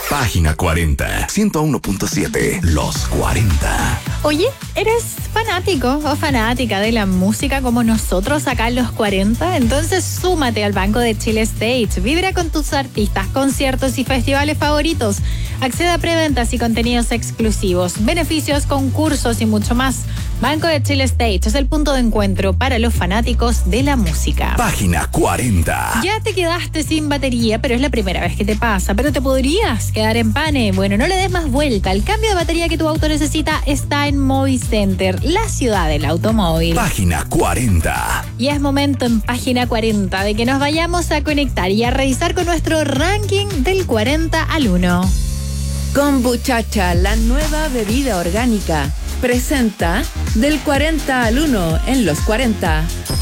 Página 40, 101.7, Los 40. Oye, ¿eres fanático o fanática de la música como nosotros acá en Los 40? Entonces súmate al Banco de Chile Stage. Vibra con tus artistas, conciertos y festivales favoritos. Accede a preventas y contenidos exclusivos, beneficios, concursos y mucho más. Banco de Chile Stage es el punto de encuentro para los fanáticos de la música. Página 40. Ya te quedaste sin batería, pero es la primera vez que te pasa. Pero te podrías quedar en pane. Bueno, no le des más vuelta. El cambio de batería que tu auto necesita está en Movicenter, la ciudad del automóvil. Página 40. Y es momento en Página 40 de que nos vayamos a conectar y a revisar con nuestro ranking del 40 al 1. Kombuchacha, la nueva bebida orgánica, presenta del 40 al 1 en Los 40.